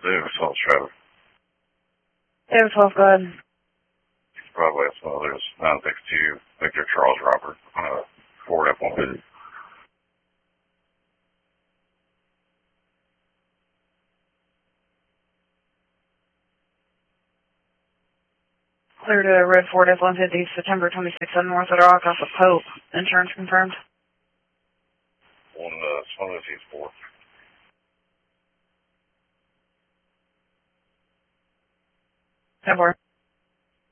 David Salt Trevor. David 12, go ahead. Broadway, so there's 962 Victor Charles Robert, Ford F-150. Clear to red Ford F-150, September 26th on North Rock off of Pope. Insurance confirmed. One of these four. February.